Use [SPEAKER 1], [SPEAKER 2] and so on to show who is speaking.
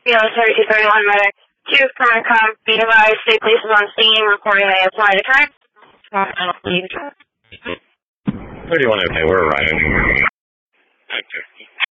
[SPEAKER 1] BLS 3231 medic. 2 current com, be advised, state police is on scene, reporting they apply to track.
[SPEAKER 2] 31, okay, we're arriving. Active.